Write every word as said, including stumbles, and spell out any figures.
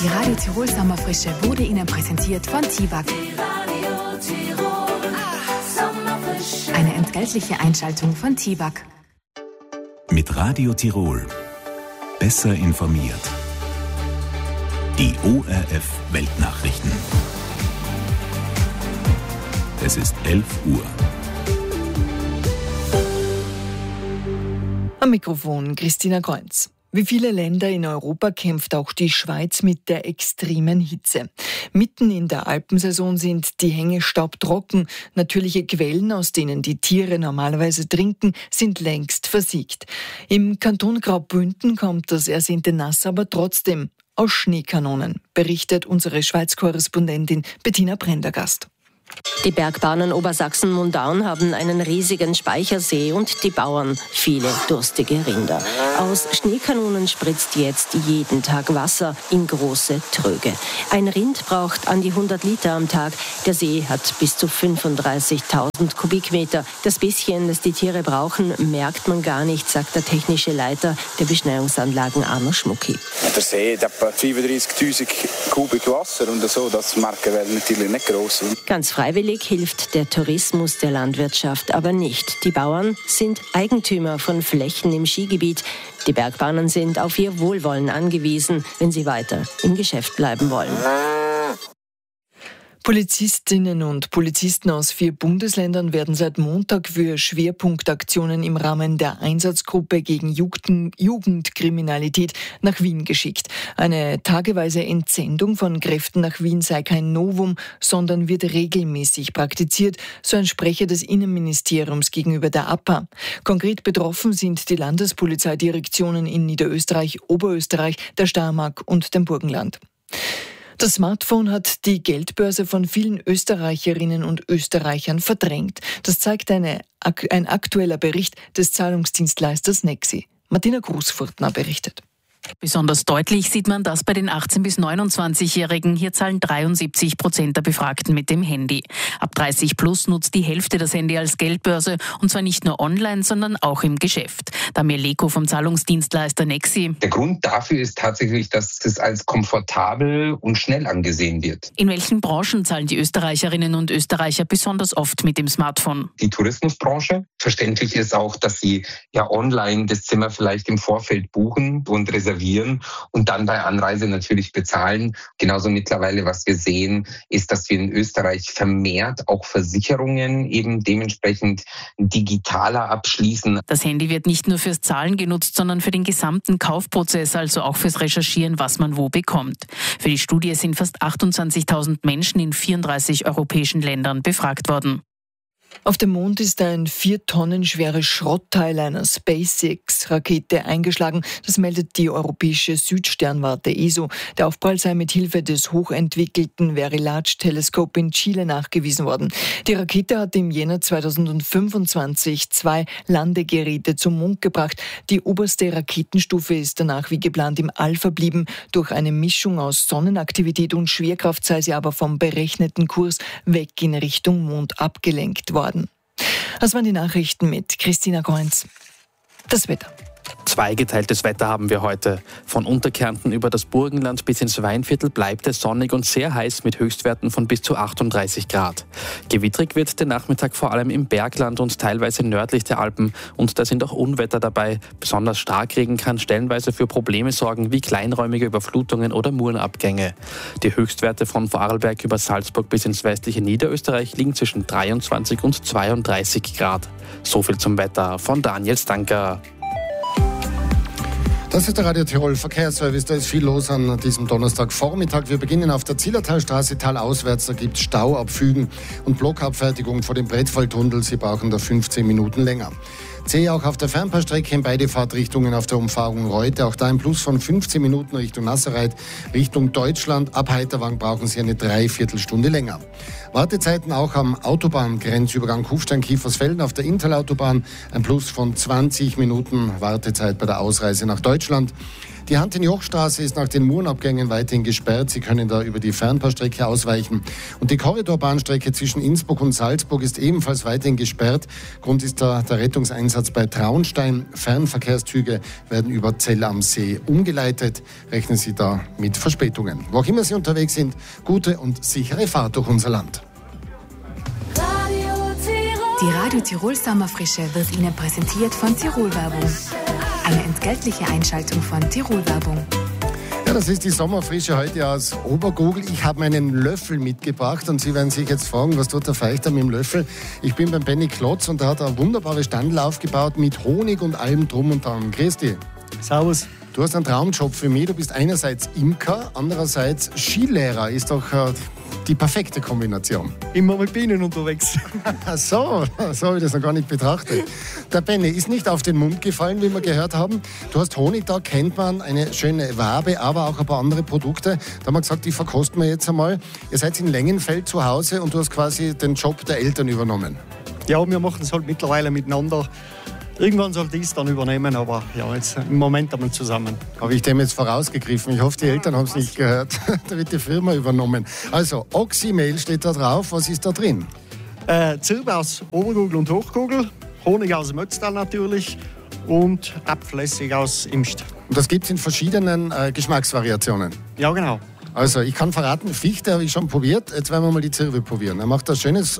Die Radio Tirol Sommerfrische wurde Ihnen präsentiert von Tiwag. Eine entgeltliche Einschaltung von Tiwag. Mit Radio Tirol. Besser informiert. Die O R F Weltnachrichten. Es ist elf Uhr. Am Mikrofon Christina Kreuz. Wie viele Länder in Europa kämpft auch die Schweiz mit der extremen Hitze. Mitten in der Alpensaison sind die Hänge staubtrocken. Natürliche Quellen, aus denen die Tiere normalerweise trinken, sind längst versiegt. Im Kanton Graubünden kommt das ersehnte Nass aber trotzdem aus Schneekanonen, berichtet unsere Schweiz-Korrespondentin Bettina Prendergast. Die Bergbahnen Obersachsen-Mundaun haben einen riesigen Speichersee und die Bauern viele durstige Rinder. Aus Schneekanonen spritzt jetzt jeden Tag Wasser in große Tröge. Ein Rind braucht an die hundert Liter am Tag. Der See hat bis zu fünfunddreißigtausend Kubikmeter. Das bisschen, das die Tiere brauchen, merkt man gar nicht, sagt der technische Leiter der Beschneiungsanlagen Arno Schmucki. Der See hat etwa fünfunddreißigtausend Kubik Wasser und so, das merken wir natürlich nicht gross. Ganz freiwillig hilft der Tourismus der Landwirtschaft aber nicht. Die Bauern sind Eigentümer von Flächen im Skigebiet. Die Bergbahnen sind auf ihr Wohlwollen angewiesen, wenn sie weiter im Geschäft bleiben wollen. Polizistinnen und Polizisten aus vier Bundesländern werden seit Montag für Schwerpunktaktionen im Rahmen der Einsatzgruppe gegen Jugend- Jugendkriminalität nach Wien geschickt. Eine tageweise Entsendung von Kräften nach Wien sei kein Novum, sondern wird regelmäßig praktiziert, so ein Sprecher des Innenministeriums gegenüber der A P A. Konkret betroffen sind die Landespolizeidirektionen in Niederösterreich, Oberösterreich, der Steiermark und dem Burgenland. Das Smartphone hat die Geldbörse von vielen Österreicherinnen und Österreichern verdrängt. Das zeigt eine, ein aktueller Bericht des Zahlungsdienstleisters Nexi. Martina Großfurtner berichtet. Besonders deutlich sieht man das bei den achtzehn- bis neunundzwanzigjährigen. Hier zahlen dreiundsiebzig Prozent der Befragten mit dem Handy. Ab dreißig plus nutzt die Hälfte das Handy als Geldbörse, und zwar nicht nur online, sondern auch im Geschäft. Damir Leko vom Zahlungsdienstleister Nexi. Der Grund dafür ist tatsächlich, dass es als komfortabel und schnell angesehen wird. In welchen Branchen zahlen die Österreicherinnen und Österreicher besonders oft mit dem Smartphone? Die Tourismusbranche. Verständlich ist auch, dass sie ja online das Zimmer vielleicht im Vorfeld buchen und reservieren und dann bei Anreise natürlich bezahlen. Genauso mittlerweile, was wir sehen, ist, dass wir in Österreich vermehrt auch Versicherungen eben dementsprechend digitaler abschließen. Das Handy wird nicht nur fürs Zahlen genutzt, sondern für den gesamten Kaufprozess, also auch fürs Recherchieren, was man wo bekommt. Für die Studie sind fast achtundzwanzigtausend Menschen in vierunddreißig europäischen Ländern befragt worden. Auf dem Mond ist ein vier Tonnen schweres Schrottteil einer SpaceX-Rakete eingeschlagen. Das meldet die europäische Südsternwarte E S O. Der Aufprall sei mit Hilfe des hochentwickelten Very Large Telescope in Chile nachgewiesen worden. Die Rakete hat im Jänner zweitausendfünfundzwanzig zwei Landegeräte zum Mond gebracht. Die oberste Raketenstufe ist danach wie geplant im All verblieben. Durch eine Mischung aus Sonnenaktivität und Schwerkraft sei sie aber vom berechneten Kurs weg in Richtung Mond abgelenkt worden. Das waren die Nachrichten mit Christina Kreuz. Das Wetter. Zweigeteiltes Wetter haben wir heute. Von Unterkärnten über das Burgenland bis ins Weinviertel bleibt es sonnig und sehr heiß mit Höchstwerten von bis zu achtunddreißig Grad. Gewittrig wird der Nachmittag vor allem im Bergland und teilweise nördlich der Alpen. Und da sind auch Unwetter dabei. Besonders Starkregen kann stellenweise für Probleme sorgen, wie kleinräumige Überflutungen oder Murenabgänge. Die Höchstwerte von Vorarlberg über Salzburg bis ins westliche Niederösterreich liegen zwischen dreiundzwanzig und zweiunddreißig Grad. So viel zum Wetter von Daniel Stanker. Das ist der Radio Tirol Verkehrsservice. Da ist viel los an diesem Donnerstagvormittag. Wir beginnen auf der Zillertalstraße talauswärts. Da gibt es Stauabfügen und Blockabfertigung vor dem Brettfalltunnel. Sie brauchen da fünfzehn Minuten länger. Zäh auch auf der Fernpaarstrecke in beide Fahrtrichtungen auf der Umfahrung Reute. Auch da ein Plus von fünfzehn Minuten Richtung Nasserreit, Richtung Deutschland. Ab Heiterwang brauchen Sie eine Dreiviertelstunde länger. Wartezeiten auch am Autobahngrenzübergang Kufstein-Kiefersfelden auf der Intalautobahn. Ein Plus von zwanzig Minuten Wartezeit bei der Ausreise nach Deutschland. Die Hand-in-Joch-Straße ist nach den Murenabgängen weiterhin gesperrt. Sie können da über die Fernbahnstrecke ausweichen. Und die Korridorbahnstrecke zwischen Innsbruck und Salzburg ist ebenfalls weiterhin gesperrt. Grund ist da der Rettungseinsatz bei Traunstein. Fernverkehrszüge werden über Zell am See umgeleitet. Rechnen Sie da mit Verspätungen. Wo auch immer Sie unterwegs sind, gute und sichere Fahrt durch unser Land. Die Radio Tirol Sommerfrische wird Ihnen präsentiert von Tirol Werbung. Eine entgeltliche Einschaltung von Tirol Werbung. Ja, das ist die Sommerfrische heute aus Obergogl. Ich habe meinen Löffel mitgebracht und Sie werden sich jetzt fragen, was tut der Feichter mit dem Löffel? Ich bin beim Benny Klotz und der hat eine wunderbare Standel aufgebaut mit Honig und allem drum und dran. Grüß dich. Servus. Du hast einen Traumjob für mich. Du bist einerseits Imker, andererseits Skilehrer. Ist doch äh, die perfekte Kombination. Immer mit Bienen unterwegs. so, so habe ich das noch gar nicht betrachtet. Der Benny ist nicht auf den Mund gefallen, wie wir gehört haben. Du hast Honig, da kennt man eine schöne Wabe, aber auch ein paar andere Produkte. Da haben wir gesagt, die verkosten wir jetzt einmal. Ihr seid in Lengenfeld zu Hause und du hast quasi den Job der Eltern übernommen. Ja, wir machen es halt mittlerweile miteinander. Irgendwann sollte ich es dann übernehmen, aber ja, jetzt im Moment einmal zusammen. Habe ich dem jetzt vorausgegriffen? Ich hoffe, die Eltern haben es nicht gehört. Da wird die Firma übernommen. Also, Oxymehl steht da drauf. Was ist da drin? Äh, Zirbe aus Obergogl und Hochgogl, Honig aus dem Ötztal natürlich und Abflüssig aus Imst. Und das gibt es in verschiedenen äh, Geschmacksvariationen? Ja, genau. Also, ich kann verraten, Fichte habe ich schon probiert. Jetzt werden wir mal die Zirbe probieren. Er macht ein schönes